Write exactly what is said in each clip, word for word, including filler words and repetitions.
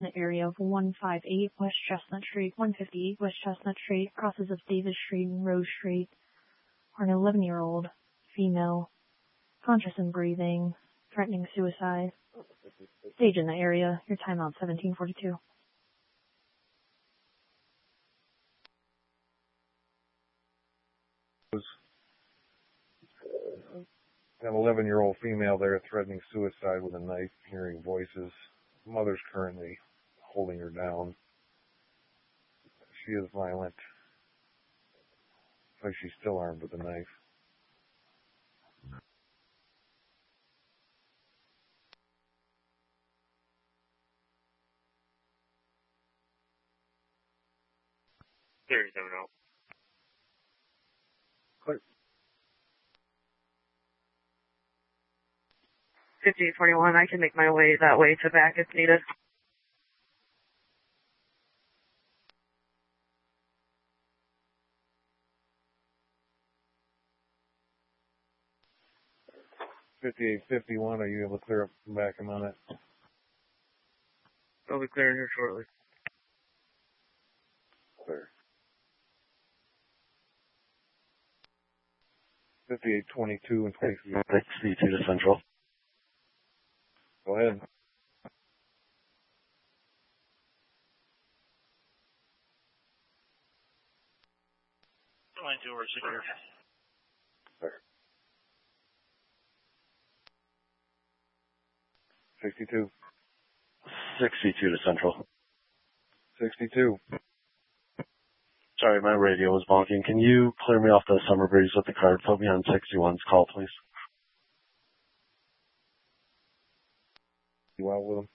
the area of one fifty-eight West Chestnut Street, one fifty-eight West Chestnut Street, crosses of Davis Street and Rose Street, are an eleven-year-old female, conscious and breathing, threatening suicide. Stage in the area. Your timeout seventeen forty-two. An eleven-year-old female there threatening suicide with a knife, hearing voices. Mother's currently holding her down. She is violent. Looks like she's still armed with a knife. There you go. Clear. fifty twenty-one, I can make my way that way to back if needed. fifty-eight fifty-one, are you able to clear up and back him on it? I'll be clearing here shortly. Clear. fifty-eight twenty-two and twenty-three. sixty-two to Central. Go ahead. twenty-two or secure. Clear. sixty-two. sixty-two to Central. sixty-two. Sorry, my radio was bonking. Can you clear me off the Summer Breeze with the card? Put me on sixty-one's call, please. You out with him?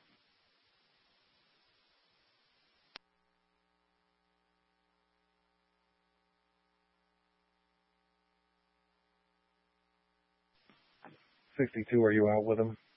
sixty-two, are you out with him?